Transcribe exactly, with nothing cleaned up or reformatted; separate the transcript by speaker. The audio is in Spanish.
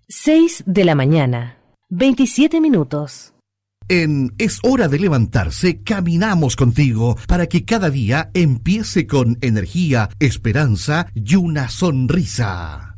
Speaker 1: seis de la mañana, veintisiete minutos.
Speaker 2: En Es Hora de Levantarse, caminamos contigo para que cada día empiece con energía, esperanza y una sonrisa.